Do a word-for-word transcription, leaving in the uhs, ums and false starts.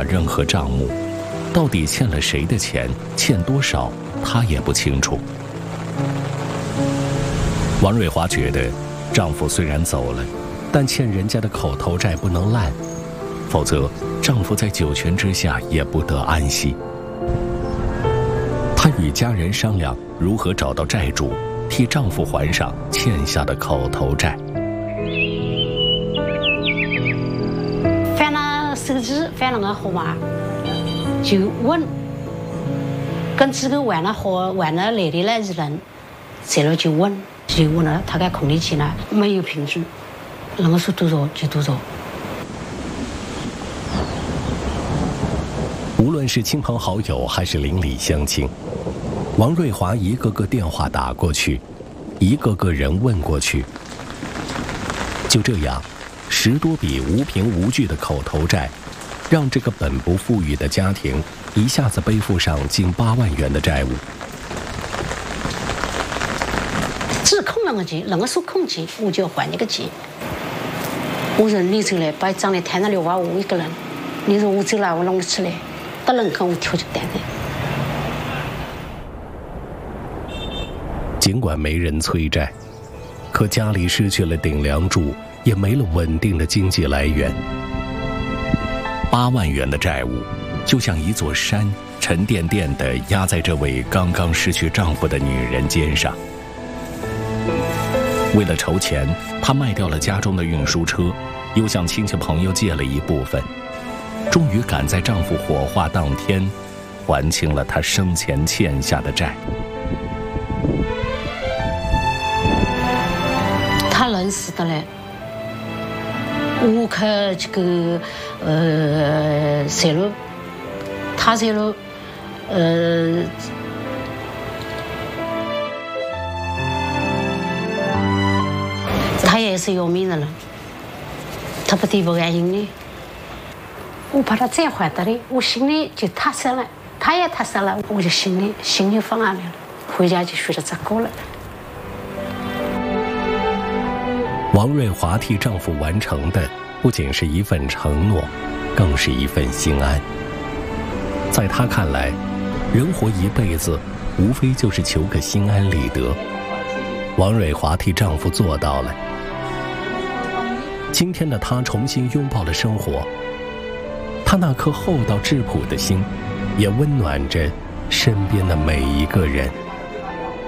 任何账目，到底欠了谁的钱，欠多少，她也不清楚。王瑞华觉得，丈夫虽然走了，但欠人家的口头债不能烂，否则丈夫在九泉之下也不得安息。她与家人商量如何找到债主，替丈夫还上欠下的口头债。 翻了手机，翻了个号码，就问，跟几个玩了好玩了来的那人，这了就问，就问了他该空的钱呢，没有凭据，人家说多少就多少。 无论是亲朋好友还是邻里乡亲，王瑞华一个个电话打过去，一个个人问过去。就这样，十多笔无凭无据的口头债，让这个本不富裕的家庭一下子背负上近八万元的债务。 只空了个钱，人家说空钱，我就要还一个钱。我说你走来，把账里摊了六万五一个人，你说我走了，我弄得起来，到人口我挑就单的。 尽管没人催债，可家里失去了顶梁柱，也没了稳定的经济来源。八万元的债务，就像一座山，沉甸甸地压在这位刚刚失去丈夫的女人肩上。为了筹钱，她卖掉了家中的运输车，又向亲戚朋友借了一部分，终于赶在丈夫火化当天，还清了她生前欠下的债。 他人死的嘞，我看这个呃财路，他财路，呃，他也是要命的人，他不得不安心的。我把他再还得了，我心里就踏实了，他也踏实了，我就心里心就放下来了，回家就学着咋过了。 王瑞华替丈夫完成的不仅是一份承诺，更是一份心安。在她看来，人活一辈子，无非就是求个心安理得。王瑞华替丈夫做到了。今天的她重新拥抱了生活，她那颗厚道质朴的心，也温暖着身边的每一个人。